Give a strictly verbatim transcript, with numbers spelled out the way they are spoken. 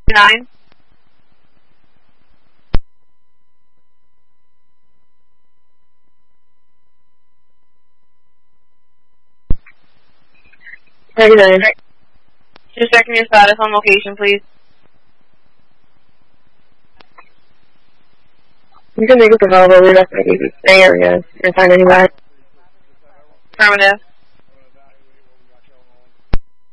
nine. Thirty-nine. Just checking your status on location, please. You can make us available. We're not going to be stay area. You're fine anyway. Affirmative.